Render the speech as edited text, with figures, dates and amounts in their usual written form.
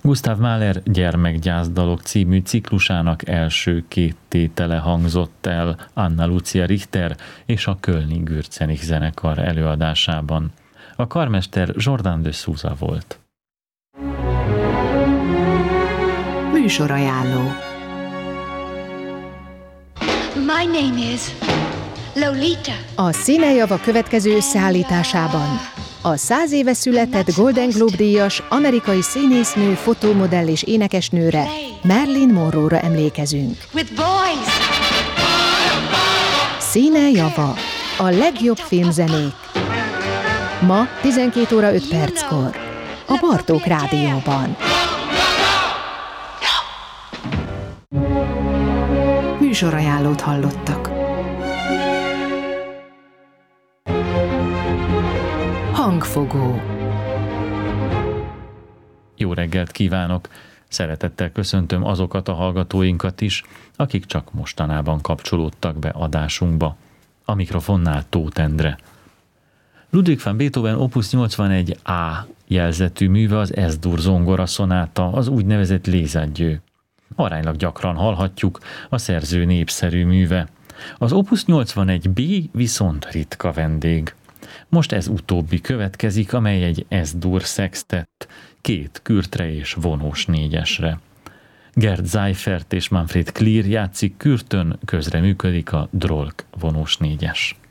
Gustav Mahler Gyermekgyászdalok című ciklusának első két tétele hangzott el Anna Lucia Richter és a Kölni Gürzenich zenekar előadásában. A karmester Jordan de Souza volt. Műsorajánló. My name is Lolita. A Színejava következő összeállításában a 100 éve született Golden Globe-díjas amerikai színésznő, fotómodell és énekesnőre, Marilyn Monroe-ra emlékezünk. Színejava, a legjobb filmzenék. Ma 12 óra 5 perckor, a Bartók Rádióban. Műsorajánlót hallottak. Hangfogó. Jó reggelt kívánok! Szeretettel köszöntöm azokat a hallgatóinkat is, akik csak mostanában kapcsolódtak be adásunkba. A mikrofonnál Tóth Endre. Ludwig van Beethoven Opus 81A jelzetű műve az S-dur zongora szonáta, az úgynevezett Les Adieux. Aránylag gyakran hallhatjuk, a szerző népszerű műve. Az Opus 81B viszont ritka vendég. Most ez utóbbi következik, amely egy S-dur szextett, 2 kürtre és vonós négyesre. Gerd Seifert és Manfred Klier játszik kürtön, közreműködik a Drolk vonós négyes.